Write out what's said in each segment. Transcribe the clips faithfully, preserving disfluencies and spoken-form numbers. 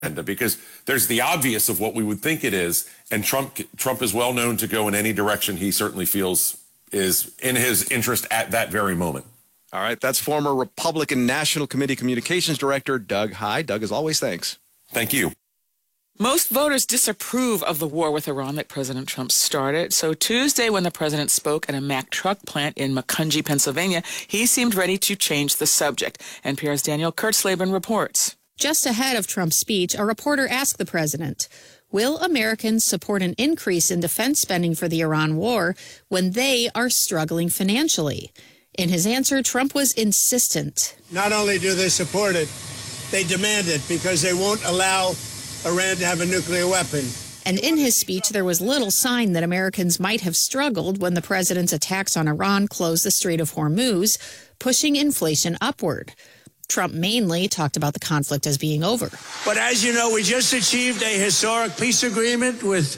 because there's the obvious of what we would think it is, and Trump Trump is well known to go in any direction he certainly feels is in his interest at that very moment. All right, that's former Republican National Committee Communications Director Doug Heye. Doug, as always, thanks. Thank you. Most voters disapprove of the war with Iran that President Trump started. So Tuesday, when the president spoke at a Mack truck plant in Macungie, Pennsylvania, he seemed ready to change the subject. N P R's Danielle Kurtzleben reports. Just ahead of Trump's speech, a reporter asked the president, will Americans support an increase in defense spending for the Iran war when they are struggling financially? In his answer, Trump was insistent. Not only do they support it, they demand it because they won't allow Iran to have a nuclear weapon. And in his speech, there was little sign that Americans might have struggled when the president's attacks on Iran closed the Strait of Hormuz, pushing inflation upward. Trump mainly talked about the conflict as being over. But as you know, we just achieved a historic peace agreement with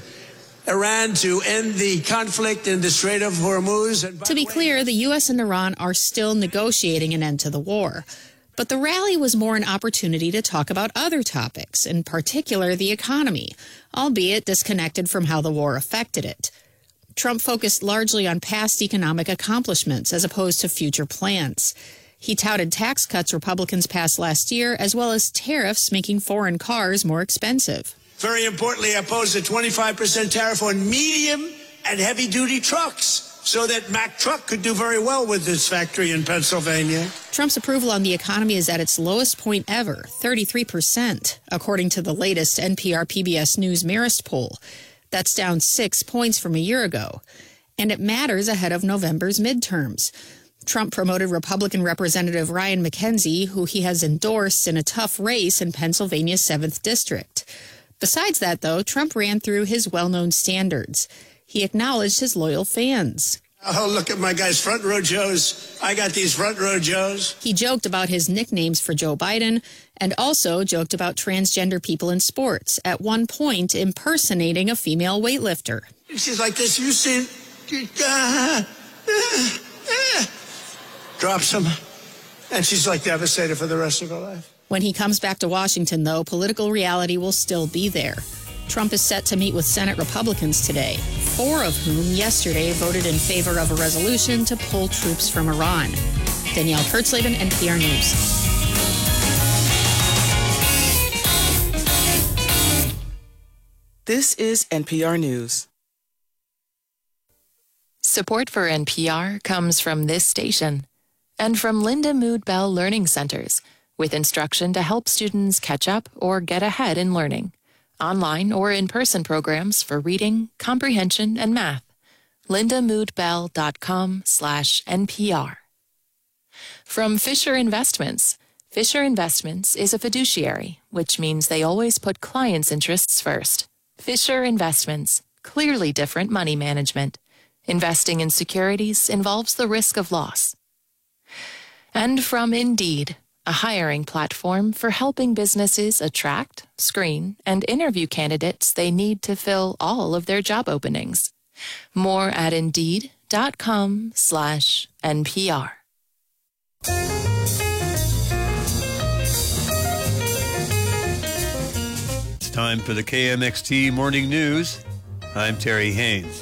Iran to end the conflict in the Strait of Hormuz. And to be clear, the U S and Iran are still negotiating an end to the war. But the rally was more an opportunity to talk about other topics, in particular the economy, albeit disconnected from how the war affected it. Trump focused largely on past economic accomplishments as opposed to future plans. He touted tax cuts Republicans passed last year, as well as tariffs making foreign cars more expensive. Very importantly, I opposed a twenty-five percent tariff on medium and heavy-duty trucks so that Mack Truck could do very well with this factory in Pennsylvania. Trump's approval on the economy is at its lowest point ever, thirty-three percent, according to the latest N P R P B S News Marist poll. That's down six points from a year ago. And it matters ahead of November's midterms. Trump promoted Republican Representative Ryan McKenzie, who he has endorsed in a tough race in Pennsylvania's seventh District. Besides that, though, Trump ran through his well-known standards. He acknowledged his loyal fans. Oh, look at my guys, front row Joes. I got these front row Joes. He joked about his nicknames for Joe Biden and also joked about transgender people in sports, at one point impersonating a female weightlifter. She's like this, you see, uh, uh, uh, drops him, and she's like devastated for the rest of her life. When he comes back to Washington, though, political reality will still be there. Trump is set to meet with Senate Republicans today, four of whom yesterday voted in favor of a resolution to pull troops from Iran. Danielle Kurtzleben, N P R News. This is N P R News. Support for N P R comes from this station and from Linda Mood Bell Learning Centers, with instruction to help students catch up or get ahead in learning. Online or in-person programs for reading, comprehension, and math. lindamoodbell.com slash NPR. From Fisher Investments. Fisher Investments is a fiduciary, which means they always put clients' interests first. Fisher Investments, clearly different money management. Investing in securities involves the risk of loss. And from Indeed, a hiring platform for helping businesses attract, screen, and interview candidates they need to fill all of their job openings. More at Indeed.com slash NPR. It's time for the K M X T Morning News. I'm Terry Haynes.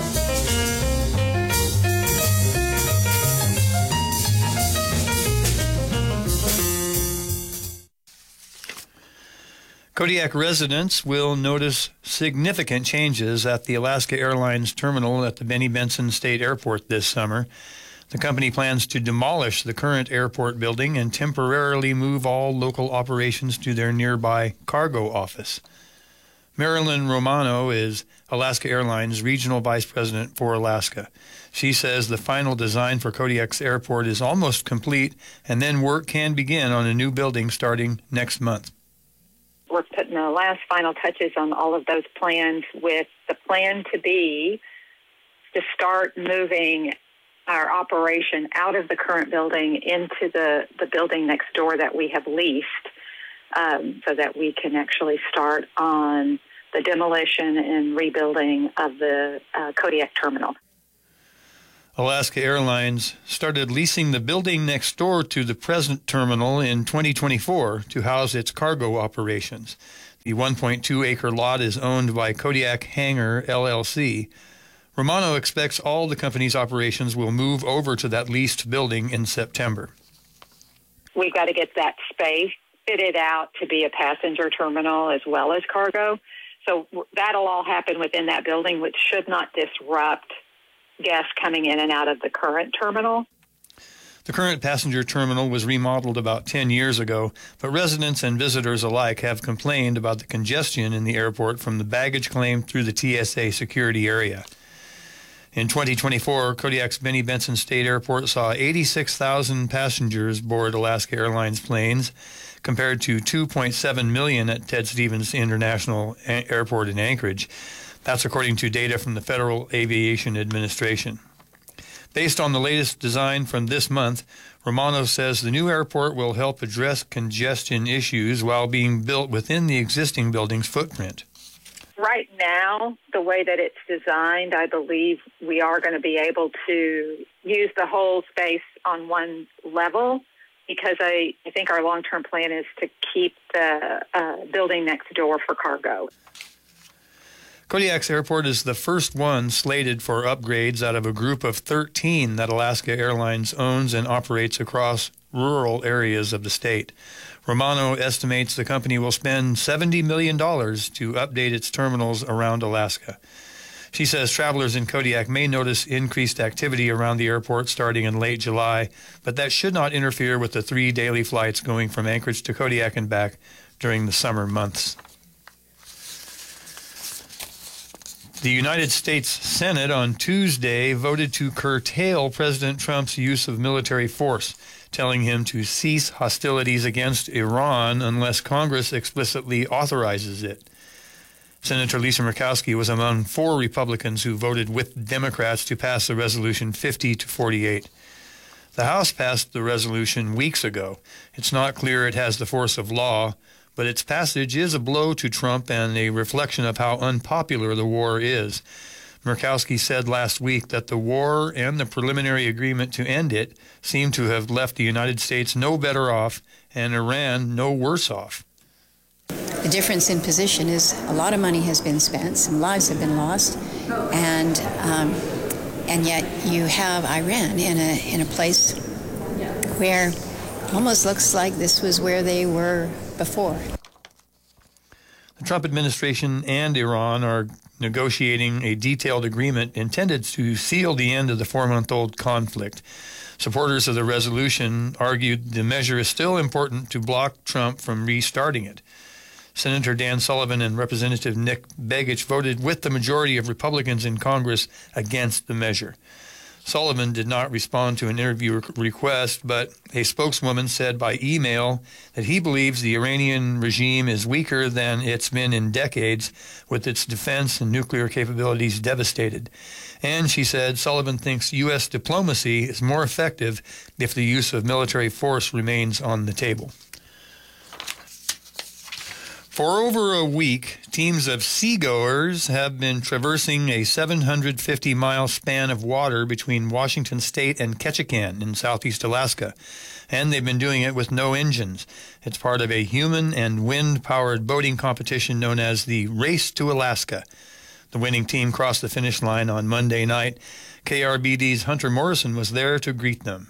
Kodiak residents will notice significant changes at the Alaska Airlines terminal at the Benny Benson State Airport this summer. The company plans to demolish the current airport building and temporarily move all local operations to their nearby cargo office. Marilyn Romano is Alaska Airlines Regional Vice President for Alaska. She says the final design for Kodiak's airport is almost complete, and then work can begin on a new building starting next month. We're putting the last final touches on all of those plans, with the plan to be to start moving our operation out of the current building into the, the building next door that we have leased, um, so that we can actually start on the demolition and rebuilding of the uh, Kodiak terminal. Alaska Airlines started leasing the building next door to the present terminal in twenty twenty-four to house its cargo operations. The one point two acre lot is owned by Kodiak Hangar, L L C. Romano expects all the company's operations will move over to that leased building in September. We've got to get that space fitted out to be a passenger terminal as well as cargo. So that'll all happen within that building, which should not disrupt guests coming in and out of the current terminal. The current passenger terminal was remodeled about ten years ago, but residents and visitors alike have complained about the congestion in the airport from the baggage claim through the T S A security area. In twenty twenty-four, Kodiak's Benny Benson State Airport saw eighty-six thousand passengers board Alaska Airlines planes, compared to two point seven million at Ted Stevens International Airport in Anchorage. That's according to data from the Federal Aviation Administration. Based on the latest design from this month, Romano says the new airport will help address congestion issues while being built within the existing building's footprint. Right now, the way that it's designed, I believe we are going to be able to use the whole space on one level, because I, I think our long-term plan is to keep the uh, building next door for cargo. Kodiak's airport is the first one slated for upgrades out of a group of thirteen that Alaska Airlines owns and operates across rural areas of the state. Romano estimates the company will spend seventy million dollars to update its terminals around Alaska. She says travelers in Kodiak may notice increased activity around the airport starting in late July, but that should not interfere with the three daily flights going from Anchorage to Kodiak and back during the summer months. The United States Senate on Tuesday voted to curtail President Trump's use of military force, telling him to cease hostilities against Iran unless Congress explicitly authorizes it. Senator Lisa Murkowski was among four Republicans who voted with Democrats to pass the resolution fifty to forty-eight. The House passed the resolution weeks ago. It's not clear it has the force of law, but its passage is a blow to Trump and a reflection of how unpopular the war is. Murkowski said last week that the war and the preliminary agreement to end it seem to have left the United States no better off and Iran no worse off. The difference in position is a lot of money has been spent, some lives have been lost, and um, and yet you have Iran in a in a place where it almost looks like this was where they were before. The Trump administration and Iran are negotiating a detailed agreement intended to seal the end of the four-month-old conflict. Supporters of the resolution argued the measure is still important to block Trump from restarting it. Senator Dan Sullivan and Representative Nick Begich voted with the majority of Republicans in Congress against the measure. Sullivan did not respond to an interview request, but a spokeswoman said by email that he believes the Iranian regime is weaker than it's been in decades, with its defense and nuclear capabilities devastated. And she said Sullivan thinks U S diplomacy is more effective if the use of military force remains on the table. For over a week, teams of seagoers have been traversing a seven hundred fifty mile span of water between Washington State and Ketchikan in southeast Alaska, and they've been doing it with no engines. It's part of a human and wind-powered boating competition known as the Race to Alaska. The winning team crossed the finish line on Monday night. K R B D's Hunter Morrison was there to greet them.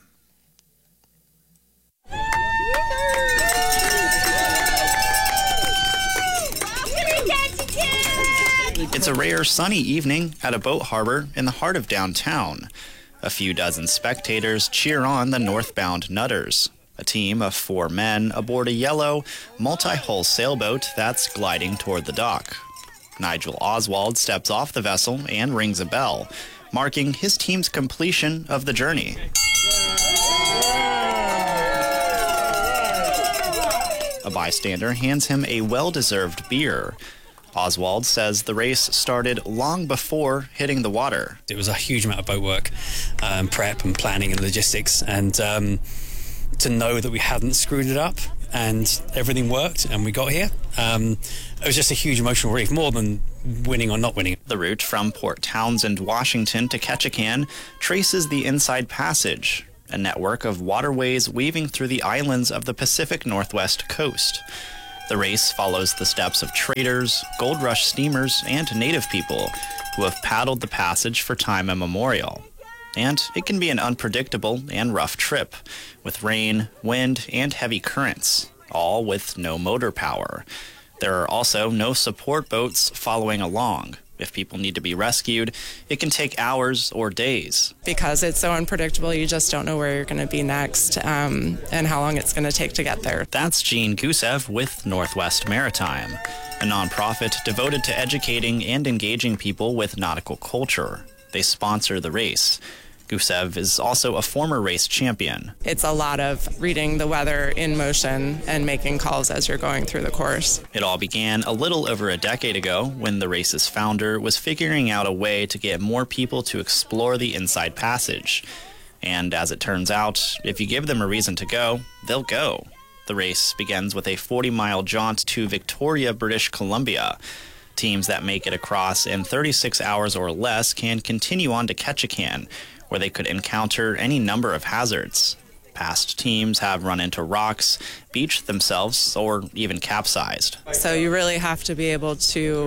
It's a rare sunny evening at a boat harbor in the heart of downtown. A few dozen spectators cheer on the northbound Nutters, a team of four men aboard a yellow, multi-hull sailboat that's gliding toward the dock. Nigel Oswald steps off the vessel and rings a bell, marking his team's completion of the journey. A bystander hands him a well-deserved beer. Oswald says the race started long before hitting the water. It was a huge amount of boat work, um, prep and planning and logistics, and um, to know that we hadn't screwed it up and everything worked, and we got here. Um, it was just a huge emotional relief, more than winning or not winning. The route from Port Townsend, Washington to Ketchikan traces the Inside Passage, a network of waterways weaving through the islands of the Pacific Northwest coast. The race follows the steps of traders, gold rush steamers, and native people who have paddled the passage for time immemorial. And it can be an unpredictable and rough trip, with rain, wind, and heavy currents, all with no motor power. There are also no support boats following along. If people need to be rescued, it can take hours or days. Because it's so unpredictable, you just don't know where you're going to be next um, and how long it's going to take to get there. That's Jean Gusev with Northwest Maritime, a nonprofit devoted to educating and engaging people with nautical culture. They sponsor the race. Gusev is also a former race champion. It's a lot of reading the weather in motion and making calls as you're going through the course. It all began a little over a decade ago when the race's founder was figuring out a way to get more people to explore the Inside Passage. And as it turns out, if you give them a reason to go, they'll go. The race begins with a forty-mile jaunt to Victoria, British Columbia. Teams that make it across in thirty-six hours or less can continue on to Ketchikan, where they could encounter any number of hazards. Past teams have run into rocks, beached themselves, or even capsized. So you really have to be able to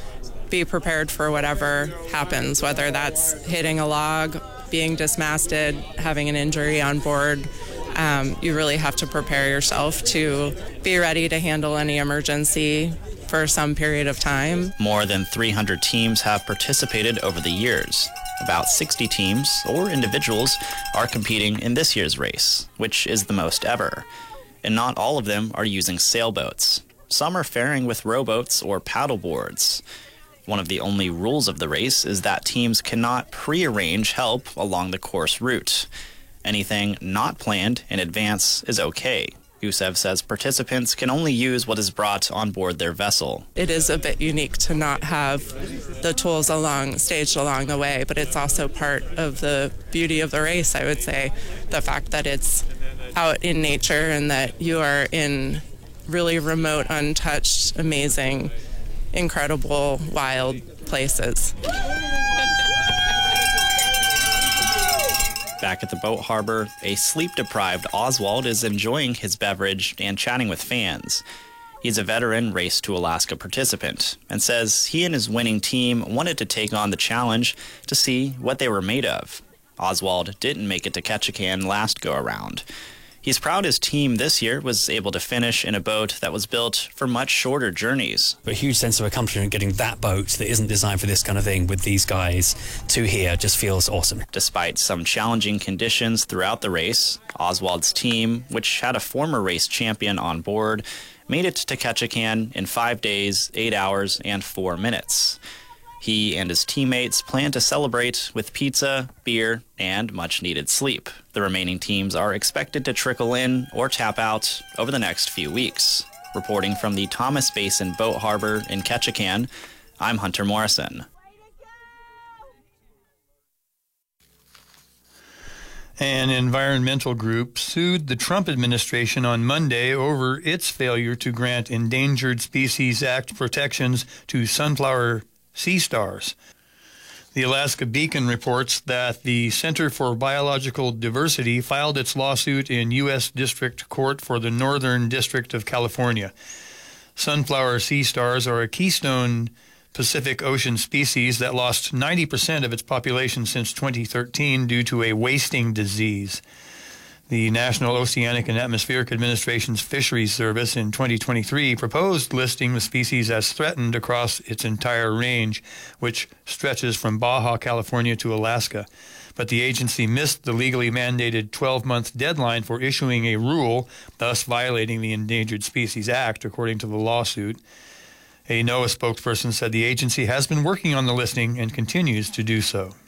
be prepared for whatever happens, whether that's hitting a log, being dismasted, having an injury on board. Um, you really have to prepare yourself to be ready to handle any emergency for some period of time. More than three hundred teams have participated over the years. About sixty teams or individuals are competing in this year's race, which is the most ever. And not all of them are using sailboats. Some are faring with rowboats or paddleboards. One of the only rules of the race is that teams cannot pre-arrange help along the course route. Anything not planned in advance is okay. Gusev says participants can only use what is brought on board their vessel. It is a bit unique to not have the tools along staged along the way, but it's also part of the beauty of the race, I would say. The fact that it's out in nature and that you are in really remote, untouched, amazing, incredible, wild places. Back at the boat harbor, a sleep-deprived Oswald is enjoying his beverage and chatting with fans. He's a veteran Race to Alaska participant and says he and his winning team wanted to take on the challenge to see what they were made of. Oswald didn't make it to Ketchikan last go-around. He's proud his team this year was able to finish in a boat that was built for much shorter journeys. A huge sense of accomplishment getting that boat that isn't designed for this kind of thing with these guys to here just feels awesome. Despite some challenging conditions throughout the race, Oswald's team, which had a former race champion on board, made it to Ketchikan in five days, eight hours, and four minutes. He and his teammates plan to celebrate with pizza, beer, and much-needed sleep. The remaining teams are expected to trickle in or tap out over the next few weeks. Reporting from the Thomas Basin Boat Harbor in Ketchikan, I'm Hunter Morrison. An environmental group sued the Trump administration on Monday over its failure to grant Endangered Species Act protections to sunflower sea stars. The Alaska Beacon reports that the Center for Biological Diversity filed its lawsuit in U S District Court for the Northern District of California. Sunflower sea stars are a keystone Pacific Ocean species that lost ninety percent of its population since twenty thirteen due to a wasting disease. The National Oceanic and Atmospheric Administration's Fisheries Service in twenty twenty-three proposed listing the species as threatened across its entire range, which stretches from Baja California to Alaska. But the agency missed the legally mandated twelve-month deadline for issuing a rule, thus violating the Endangered Species Act, according to the lawsuit. A NOAA spokesperson said the agency has been working on the listing and continues to do so.